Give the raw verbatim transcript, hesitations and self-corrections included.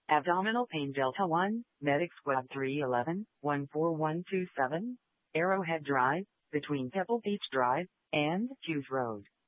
Abdominal pain Delta one, Medic Squad three one one, one four one two seven, Arrowhead Drive, between Pebble Beach Drive and Hughes Road.